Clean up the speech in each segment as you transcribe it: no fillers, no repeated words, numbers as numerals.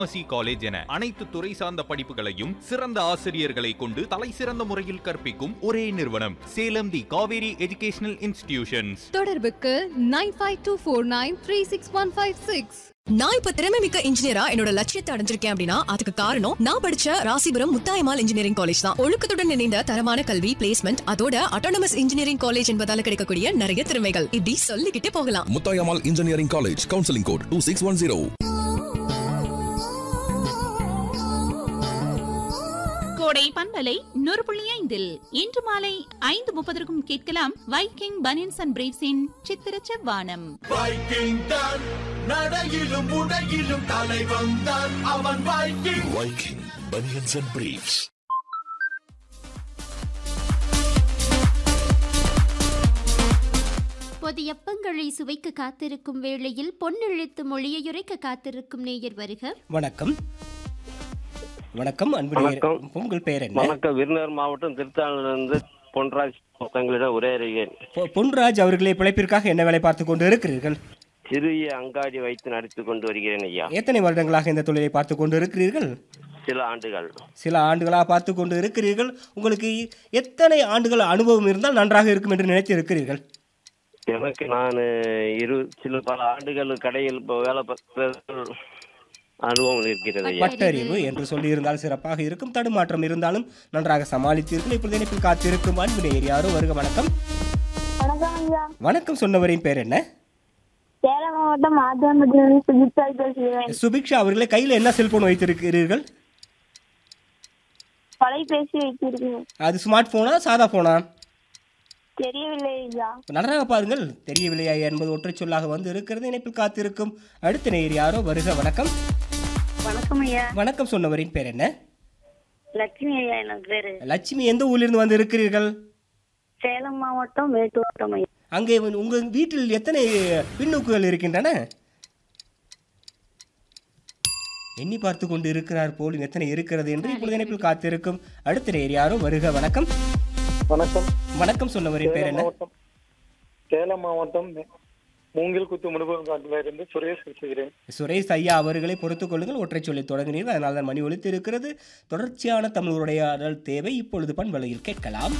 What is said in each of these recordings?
College என அனைத்து துறை சார்ந்த படிப்புகளையும் சிறந்த ஆசிரியர்களை கொண்டு தலைசிறந்த முறையில் கற்பிக்கும் ஒரே நிறுவனம் சேலம் தி காவேரி எஜுகேஷனல் இன்ஸ்டிடியூஷன்ஸ். தொடர்புக்கு 9524936156. நான் இப்ப திறமைமிக்க இன்ஜினியரா என்னோட லட்சியத்தை அடைஞ்சிருக்கேன் அப்படின்னா அதுக்கு காரணம் நான் படிச்ச ராசிபுரம் முத்தாயம்மாள் இன்ஜினியரிங் காலேஜ் தான். ஒழுக்கத்துடன் இணைந்த தரமான கல்வி, பிளேஸ்மெண்ட், அதோட அட்டானமஸ் இன்ஜினியரிங் காலேஜ் என்பதால கிடைக்கக்கூடிய நிறைய திறமைகள் இப்படி சொல்லிக்கிட்டே போகலாம். Muthayammal engineering college, counselling code 2610. கோடை பண்பலை 100.5 இன்று மாலை 5:30 கேட்கலாம் வைக்கிங் பனியன்ஸ் அண்ட் பிரீவ்ஸின் சித்திர செவ்வானம். வைக்கிங் தான் நடையிலும் உடையிலும் தலைவன் தான் அவன் Viking. Viking banians and briefs. பொதியப்பங்களை சுவைக்க காத்திருக்கும் வேளையில் பொன்னெழுத்து மொழியுரைக்க காத்திருக்கும் நேயர் வருக. வணக்கம். வணக்கம் அன்பு நேயர், உங்கள் பெயர் என்ன? வணக்கம், விருதுநகர் மாவட்டம் திருத்தானிலிருந்து பொன்ராஜ் தங்களிடம் உரையாடுகிறேன். பொன்ராஜ் அவர்களே, பிழைப்பிற்காக என்ன வேலை பார்த்து கொண்டு இருக்கிறீர்கள்? சிறிய அங்காடி வைத்து நடத்தி கொண்டு வருகிறேன் ஐயா. எத்தனை வருடங்களாக இந்த தொழிலை பார்த்து கொண்டு இருக்கிறீர்கள்? சில ஆண்டுகள். சில ஆண்டுகளாக பார்த்து கொண்டு இருக்கிறீர்கள். உங்களுக்கு எத்தனை ஆண்டுகள் அனுபவம் இருந்தால் நன்றாக இருக்கும் என்று நினைத்து இருக்கிறீர்கள்? எனக்கு நான் பல ஆண்டுகள் கடையில் வேலை பார்த்த அனுபவம் இருக்கிறது. பட்டறிவு என்று சொல்லி இருந்தால் சிறப்பாக இருக்கும். தடுமாற்றம் இருந்தாலும் நன்றாக சமாளித்தீர்கள். இப்பொழுது இணைப்பில் காத்திருக்கும் அன்பு நேயர் யாரோ வருக. வணக்கம். வணக்கம், சொன்னவரின் பேர் என்ன? சேலம் மாவட்டம் ஆதியாம்பட்டியிலிருந்து சுபிக்ஷா பேசுகிறேன். சுபிக்ஷா அவர்களே, கையில் என்ன செல்போன் வைத்திருக்கிறீர்கள்? தொலைபேசி வைத்திருக்கிறேன். அது ஸ்மார்ட் போனா சாதா போனா? தெரியவில்லை ஐயா. நன்றாக பாருங்கள். தெரியவில்லையா என்பது ஒற்றை சொல்லாக வந்து இருக்கிறது. இணைப்பில் காத்திருக்கும் அடுத்த நேயர் யாரோ வருக. வணக்கம். வணக்கம் ஐயா. வணக்கம், சொன்னவரின் பேர் என்ன? லட்சுமி ஐயா எனக்கு பேரு. லட்சுமி, எந்த ஊரிலிருந்து வந்து இருக்கிறீர்கள்? சேலம் மாவட்டம் மேட்டூர் ஐயா. அங்கே உங்கள் வீட்டில் எத்தனை பின்னூக்குகள் இருக்கின்றன? எண்ணி பார்த்து கொண்டு இருக்கிறார் போல் எத்தனை இருக்கிறது என்று இப்பொழுது இணைப்பில் காத்திருக்கும் அடுத்த நேயர் யாரோ வருக. வணக்கம். வணக்கம். வணக்கம், சொன்னவரின் பேர் என்ன? சேலம் மாவட்டம் மூங்கில் குத்து முனுபவத்திலிருந்து சுரேஷ் பேசுகிறேன். சுரேஷ் ஐயா அவர்களை பொறுத்துக் கொள்ளுங்கள். ஒற்றை சொல்லி தொடங்கினீர்கள், அதனால தான் மணி ஒலித்து இருக்கிறது. தொடர்ச்சியான தமிழ் உரையாடல் தேவை. இப்பொழுது பண்பலையில் கேட்கலாம்.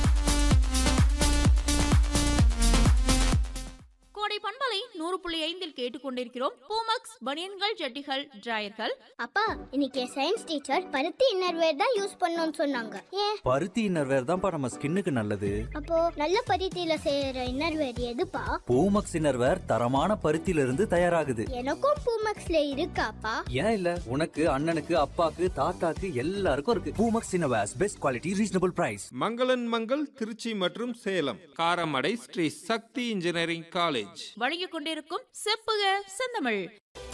கோடை பண்பலை 100.5 கேட்டுக்கொண்டிருக்கிறோம். பூமக்ஸ் பனியன்கள், ஜட்டிகள், டிராயர்கள். அப்பா, இன்னைக்கு சயின்ஸ் டீச்சர் பருத்தி இன்னர்வேர் தான் யூஸ் பண்ணணும்னு சொன்னாங்க. ஏன்? பருத்தி இன்னர்வேர் தான்ப்பா நம்ம ஸ்கின்னுக்கு நல்லது. அப்போ நல்ல பருத்தியில செய்யற இன்னர்வேர் எதுப்பா? பூமக்ஸ் இன்னர்வேர் தரமான பருத்தியில இருந்து தயாராகுது. எனக்கும் பூமக்ஸ்ல இருக்காப்பா? ஏன் இல்ல, உனக்கு, அண்ணனுக்கு, அப்பாக்கு, தாத்தாக்கு எல்லாருக்கும் இருக்கு. Poomex innerwears, best quality, reasonable price. மங்களன் மங்கள் திருச்சி மற்றும் சேலம். காரமடை ஸ்ரீ சக்தி இன்ஜினியரிங் காலேஜ் வழங்கிக் கொண்டிருக்கும் செப்புக செந்தமிழ்.